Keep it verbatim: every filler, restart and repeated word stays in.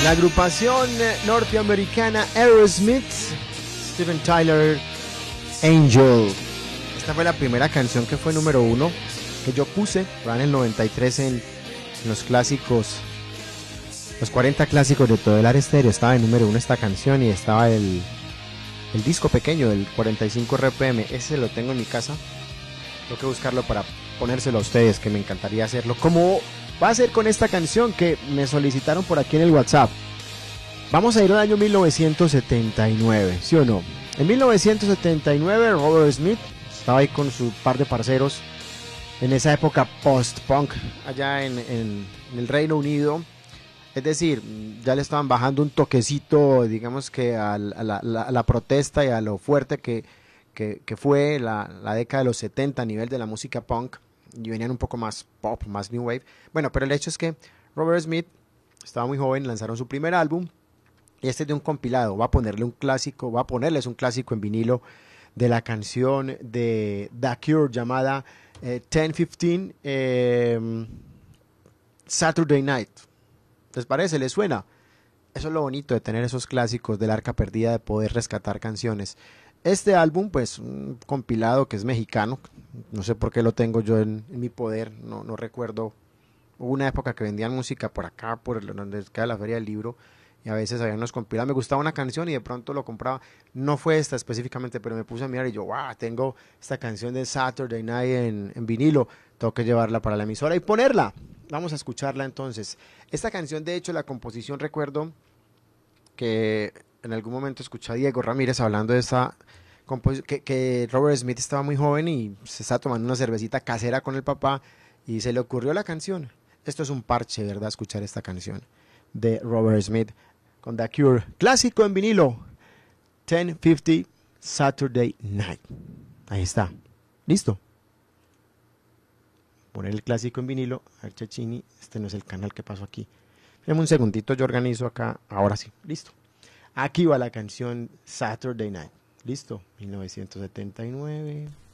La agrupación norteamericana Aerosmith, Steven Tyler, Angel. Esta fue la primera canción que fue número uno que yo puse, fue en el noventa y tres en, en los clásicos, los cuarenta clásicos de todo el Ar Estéreo. Estaba en número uno esta canción y estaba el, el disco pequeño del cuarenta y cinco R P M. Ese lo tengo en mi casa. Tengo que buscarlo para ponérselo a ustedes, que me encantaría hacerlo. Como va a ser con esta canción que me solicitaron por aquí en el WhatsApp. Vamos a ir al año mil novecientos setenta y nueve, ¿sí o no? En mil novecientos setenta y nueve Robert Smith estaba ahí con su par de parceros en esa época post-punk allá en, en, en el Reino Unido. Es decir, ya le estaban bajando un toquecito, digamos que a la, a la, a la protesta y a lo fuerte que, que, que fue la, la década de los setenta a nivel de la música punk. Y venían un poco más pop, más new wave. Bueno, pero el hecho es que Robert Smith estaba muy joven, lanzaron su primer álbum y este es de un compilado. Va a ponerle un clásico, va a ponerles un clásico en vinilo de la canción de The Cure llamada eh, ten fifteen eh, Saturday Night. ¿Les parece? ¿Les suena? Eso es lo bonito de tener esos clásicos del arca perdida, de poder rescatar canciones. Este álbum, pues, un compilado que es mexicano, no sé por qué lo tengo yo en, en mi poder, no, no recuerdo. Hubo una época que vendían música por acá, por donde queda la feria del libro, y a veces había unos compilados. Me gustaba una canción y de pronto lo compraba. No fue esta específicamente, pero me puse a mirar y yo, wow, tengo esta canción de Saturday Night en, en vinilo, tengo que llevarla para la emisora y ponerla. Vamos a escucharla entonces. Esta canción, de hecho, la composición, recuerdo que en algún momento escuché a Diego Ramírez hablando de esta composición, que, que Robert Smith estaba muy joven y se estaba tomando una cervecita casera con el papá y se le ocurrió la canción. Esto es un parche, ¿verdad? Escuchar esta canción de Robert Smith con The Cure, clásico en vinilo, ten fifty Saturday Night. Ahí está, listo. Poner el clásico en vinilo. A ver, Chechini, este no es el canal que pasó aquí. Dame un segundito, yo organizo acá. Ahora sí, listo. Aquí va la canción Saturday Night. Listo, mil novecientos setenta y nueve.